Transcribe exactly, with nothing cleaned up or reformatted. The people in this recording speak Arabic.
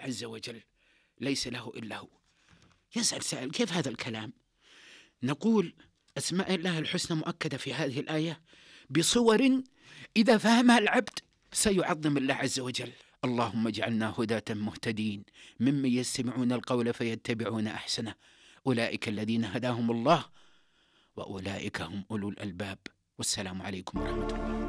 عز وجل ليس له إلا هو. يسأل سائل كيف هذا الكلام؟ نقول أسماء الله الحسنى مؤكدة في هذه الآية بصور إذا فهمها العبد سيعظم الله عز وجل. اللهم اجعلنا هداة مهتدين ممن يستمعون القول فيتبعون أحسنه أولئك الذين هداهم الله وأولئك هم أولو الألباب. والسلام عليكم ورحمة الله.